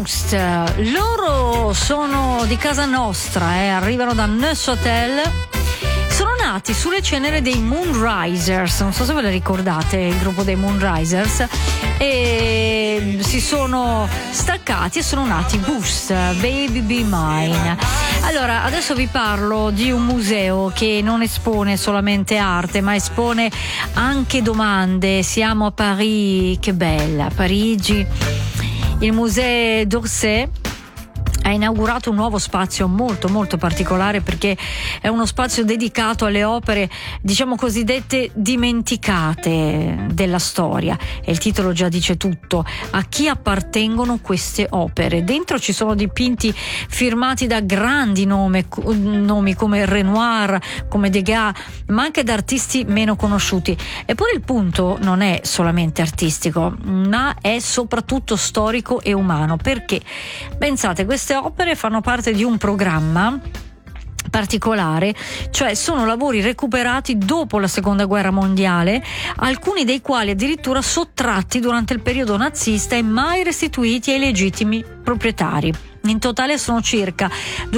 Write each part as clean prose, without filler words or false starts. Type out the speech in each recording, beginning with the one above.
Ghost. Loro sono di casa nostra, arrivano da Neuchâtel. Sono nati sulle ceneri dei Moonrisers, non so se ve le ricordate, il gruppo dei Moonrisers, e si sono staccati e sono nati Ghost, Baby Be Mine. Allora, adesso vi parlo di un museo che non espone solamente arte, ma espone anche domande. Siamo a Parigi, che bella, Parigi. Il Musée d'Orsay ha inaugurato un nuovo spazio molto molto particolare, perché è uno spazio dedicato alle opere, diciamo cosiddette dimenticate della storia, e il titolo già dice tutto: a chi appartengono queste opere. Dentro ci sono dipinti firmati da grandi nomi come Renoir, come Degas, ma anche da artisti meno conosciuti. Eppure il punto non è solamente artistico, ma è soprattutto storico e umano, perché pensate, queste opere fanno parte di un programma particolare, cioè sono lavori recuperati dopo la seconda guerra mondiale, alcuni dei quali addirittura sottratti durante il periodo nazista e mai restituiti ai legittimi proprietari. In totale sono circa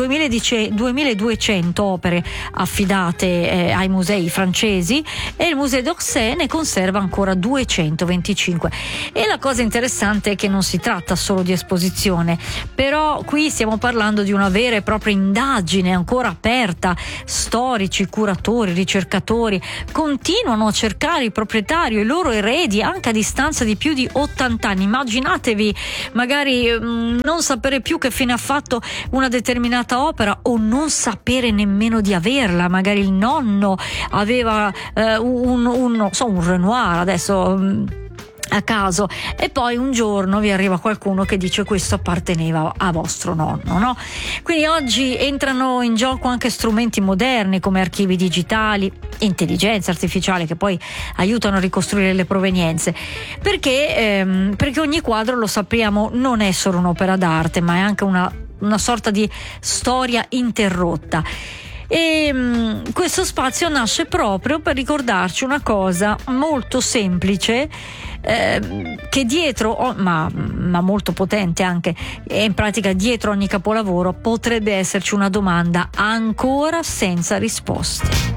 2200 opere affidate ai musei francesi, e il Musée d'Orsay ne conserva ancora 225. E la cosa interessante è che non si tratta solo di esposizione, però qui stiamo parlando di una vera e propria indagine ancora aperta. Storici, curatori, ricercatori continuano a cercare il proprietario e i loro eredi anche a distanza di più di 80 anni. Immaginatevi magari non sapere più che fine ha fatto una determinata opera, o non sapere nemmeno di averla. Magari il nonno aveva non so, un Renoir adesso a caso, e poi un giorno vi arriva qualcuno che dice: questo apparteneva a vostro nonno, no? Quindi oggi entrano in gioco anche strumenti moderni come archivi digitali, intelligenza artificiale, che poi aiutano a ricostruire le provenienze, perché ogni quadro, lo sappiamo, non è solo un'opera d'arte, ma è anche una sorta di storia interrotta. E questo spazio nasce proprio per ricordarci una cosa molto semplice, che dietro, ma molto potente anche, e in pratica dietro ogni capolavoro potrebbe esserci una domanda ancora senza risposte.